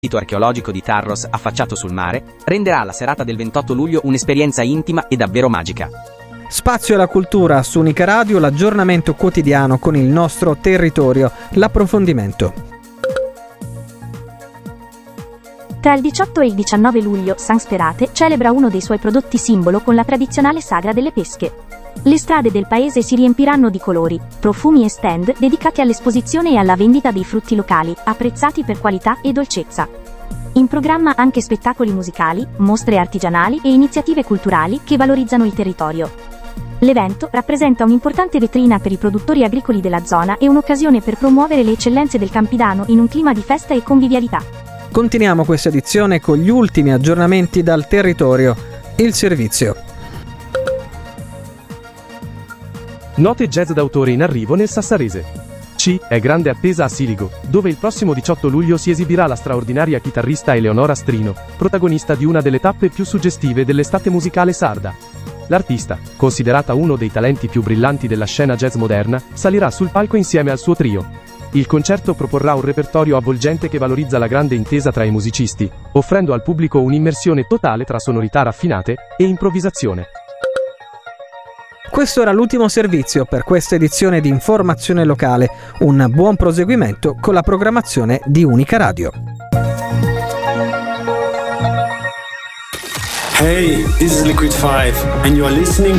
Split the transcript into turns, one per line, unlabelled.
sito archeologico di Tarros affacciato sul mare, renderà la serata del 28 luglio un'esperienza intima e davvero magica.
Spazio alla cultura su Unica Radio, l'aggiornamento quotidiano con il nostro territorio, l'approfondimento.
Tra il 18 e il 19 luglio San Sperate celebra uno dei suoi prodotti simbolo con la tradizionale sagra delle pesche. Le strade del paese si riempiranno di colori, profumi e stand dedicati all'esposizione e alla vendita dei frutti locali, apprezzati per qualità e dolcezza. In programma anche spettacoli musicali, mostre artigianali e iniziative culturali che valorizzano il territorio. L'evento rappresenta un'importante vetrina per i produttori agricoli della zona e un'occasione per promuovere le eccellenze del Campidano in un clima di festa e convivialità.
Continuiamo questa edizione con gli ultimi aggiornamenti dal territorio. Il servizio.
Note jazz d'autore in arrivo nel Sassarese. È grande attesa a Siligo, dove il prossimo 18 luglio si esibirà la straordinaria chitarrista Eleonora Strino, protagonista di una delle tappe più suggestive dell'estate musicale sarda. L'artista, considerata uno dei talenti più brillanti della scena jazz moderna, salirà sul palco insieme al suo trio. Il concerto proporrà un repertorio avvolgente che valorizza la grande intesa tra i musicisti, offrendo al pubblico un'immersione totale tra sonorità raffinate e improvvisazione.
Questo era l'ultimo servizio per questa edizione di Informazione Locale. Un buon proseguimento con la programmazione di Unica Radio.
Hey, this is Liquid 5 and you are listening